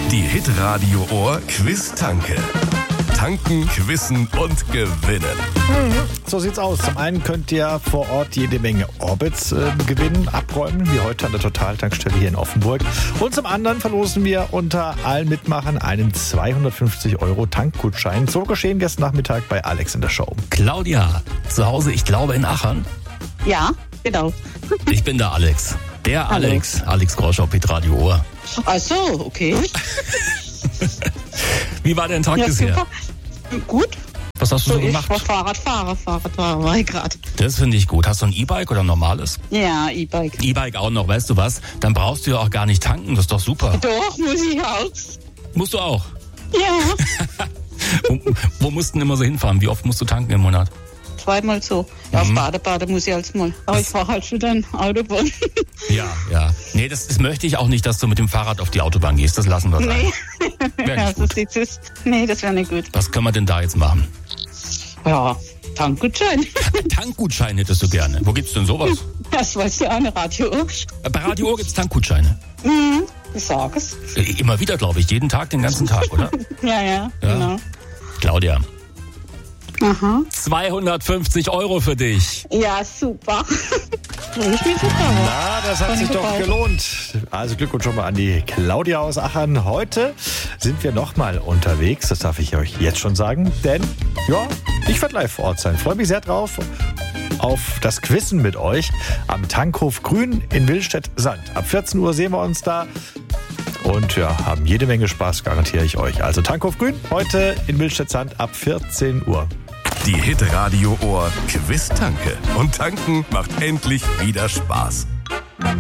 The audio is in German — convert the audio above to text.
Die Hitradio Ohr Quiz-Tanke. Tanken, quizzen und gewinnen. So sieht's aus. Zum einen könnt ihr vor Ort jede Menge Orbits gewinnen, abräumen, wie heute an der Total-Tankstelle hier in Offenburg. Und zum anderen verlosen wir unter allen Mitmachern einen 250 € Tankgutschein. So geschehen gestern Nachmittag bei Alex in der Show. Claudia, zu Hause, ich glaube in Achern. Ja, genau. Ich bin der Alex. Der Hallo. Alex Groschau, Hitradio Ohr. Ach so, okay. Wie war dein Tag Ja, bisher? super. Gut. Was hast du so Ich gemacht? war Fahrradfahrer war ich gerade. Das finde ich gut. Hast du ein E-Bike oder ein normales? Ja, E-Bike. E-Bike auch noch, weißt du was? Dann brauchst du ja auch gar nicht tanken, das ist doch super. Doch, muss ich auch. Musst du auch. Ja, Wo musst du denn immer so hinfahren? Wie oft musst du tanken im Monat? zweimal so. Ja, auf Bade muss ich als mal. Aber ich fahre halt schon dann Autobahn. Ja. Nee, das möchte ich auch nicht, dass du mit dem Fahrrad auf die Autobahn gehst. Das lassen wir sein. Nee. Wär Ja, nicht so gut. sieht's aus. Nee, das wäre nicht gut. Was können wir denn da jetzt machen? Ja, Tankgutschein. Tankgutschein hättest du gerne. Wo gibt's denn sowas? Das weiß ja auch eine Radio. Bei Radio Ohr gibt's Tankgutscheine. Ich sag es. Immer wieder, glaube ich. Jeden Tag, den ganzen Tag, oder? Ja, genau. Claudia, Aha. 250 € für dich. Ja, super. Ich bin super. Na, das hat sich doch gelohnt. Also Glückwunsch schon mal an die Claudia aus Achern. Heute sind wir nochmal unterwegs, das darf ich euch jetzt schon sagen. Denn, ja, ich werde live vor Ort sein. Freue mich sehr drauf auf das Quizzen mit euch am Tankhof Grün in Willstedt-Sand. Ab 14 Uhr sehen wir uns da. Und ja, haben jede Menge Spaß, garantiere ich euch. Also Tankhof Grün, heute in Willstedt-Sand ab 14 Uhr. Die Hitradio Ohr Quiz-Tanke. Und tanken macht endlich wieder Spaß.